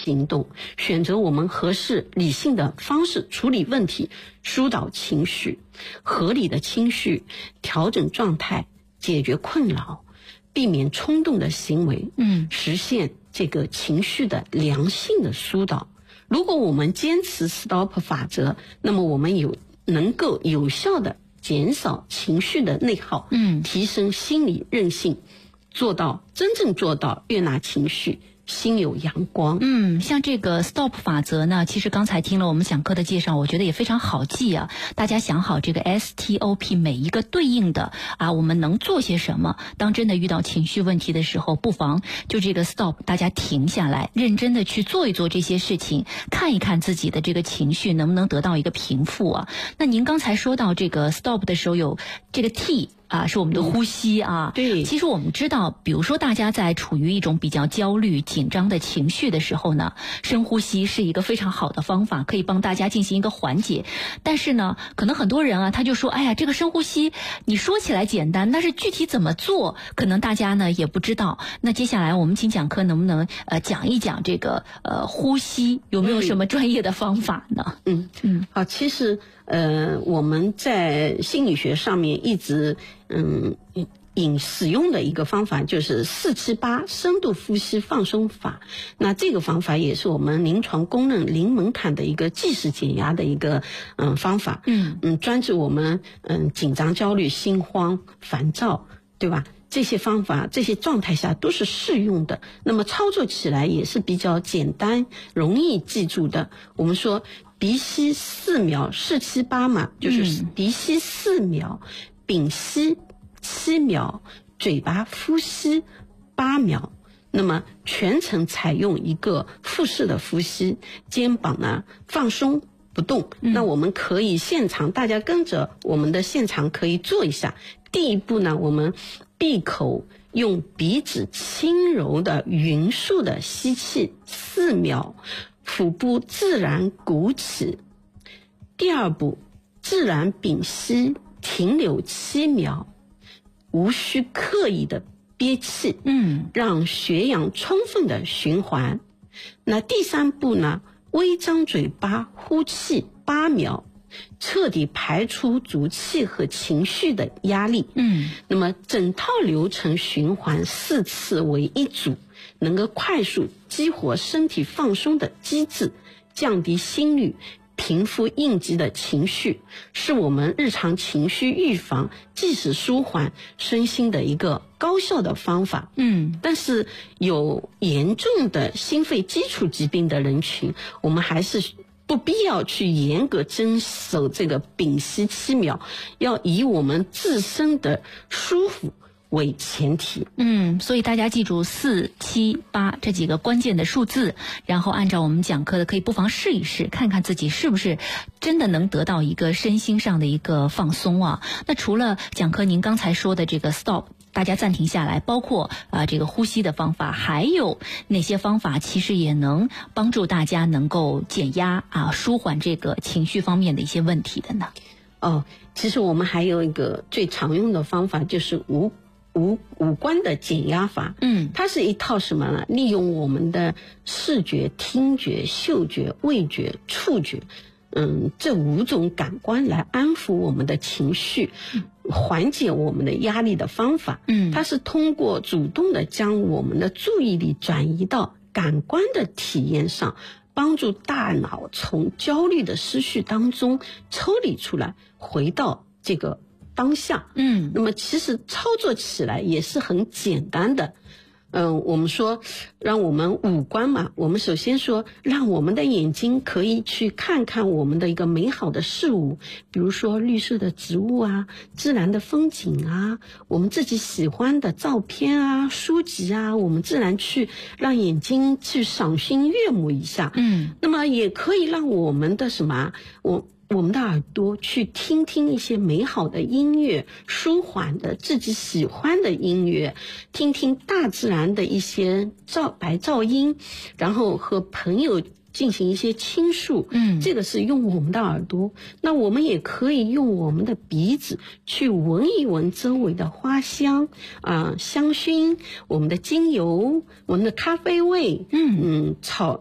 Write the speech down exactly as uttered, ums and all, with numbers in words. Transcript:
行动，选择我们合适理性的方式处理问题，疏导情绪，合理的情绪，调整状态，解决困扰，避免冲动的行为，嗯，实现这个情绪的良性的疏导。如果我们坚持 stop 法则，那么我们有能够有效的减少情绪的内耗，嗯，提升心理韧性，做到真正做到悦纳情绪，心有阳光。 嗯，像这个 stop 法则呢，其实刚才听了我们讲课的介绍，我觉得也非常好记啊。大家想好这个 S T O P 每一个对应的啊，我们能做些什么？当真的遇到情绪问题的时候，不妨就这个 stop， 大家停下来，认真的去做一做这些事情，看一看自己的这个情绪能不能得到一个平复啊。那您刚才说到这个 stop 的时候，有这个 T。啊，是我们的呼吸啊。 对， 其实我们知道，比如说大家在处于一种比较焦虑、紧张的情绪的时候呢，深呼吸是一个非常好的方法，可以帮大家进行一个缓解。但是呢，可能很多人啊，他就说，哎呀，这个深呼吸，你说起来简单，但是具体怎么做，可能大家呢也不知道。那接下来我们请讲课能不能呃讲一讲这个呃呼吸有没有什么专业的方法呢？ 嗯嗯，好，其实呃我们在心理学上面一直嗯引使用的一个方法就是四七八深度呼吸放松法。那这个方法也是我们临床公认零门槛的一个即时减压的一个嗯方法。嗯嗯，专治我们嗯紧张、焦虑、心慌、烦躁，对吧？这些方法这些状态下都是适用的，那么操作起来也是比较简单容易记住的。我们说鼻吸四秒，四七八嘛，就是鼻吸四秒，屏息七秒，嘴巴呼吸八秒。那么全程采用一个腹式的呼吸，肩膀呢放松不动。那我们可以现场大家跟着我们的现场可以做一下。第一步呢，我们闭口用鼻子轻柔的匀速的吸气四秒，腹部自然鼓起。第二步，自然屏息停留七秒，无需刻意的憋气，嗯，让血氧充分的循环。那第三步呢，微张嘴巴呼气八秒，彻底排出足气和情绪的压力。嗯，那么整套流程循环四次为一组，能够快速激活身体放松的机制，降低心率，平复应激的情绪，是我们日常情绪预防、即时舒缓身心的一个高效的方法。嗯，但是有严重的心肺基础疾病的人群，我们还是不必要去严格遵守这个屏息七秒，要以我们自身的舒服为前提。 嗯，所以大家记住四七八这几个关键的数字，然后按照我们讲课的，可以不妨试一试，看看自己是不是真的能得到一个身心上的一个放松啊。那除了讲课您刚才说的这个 stop， 大家暂停下来，包括啊、呃、这个呼吸的方法，还有哪些方法其实也能帮助大家能够减压啊，舒缓这个情绪方面的一些问题的呢？ 哦，其实我们还有一个最常用的方法，就是无五五官的减压法。嗯，它是一套什么呢？利用我们的视觉、听觉、嗅觉、味觉、触觉，嗯，这五种感官来安抚我们的情绪，缓解我们的压力的方法。嗯，它是通过主动的将我们的注意力转移到感官的体验上，帮助大脑从焦虑的思绪当中抽离出来，回到这个当下。嗯，那么其实操作起来也是很简单的。嗯，我们说让我们五官嘛，我们首先说让我们的眼睛可以去看看我们的一个美好的事物，比如说绿色的植物啊，自然的风景啊，我们自己喜欢的照片啊，书籍啊，我们自然去让眼睛去赏心悦目一下。嗯，那么也可以让我们的什么，我我们的耳朵去听听一些美好的音乐，舒缓的自己喜欢的音乐，听听大自然的一些噪白噪音，然后和朋友进行一些倾诉。嗯，这个是用我们的耳朵。那我们也可以用我们的鼻子去闻一闻周围的花香啊、呃、香薰，我们的精油，我们的咖啡味，嗯嗯草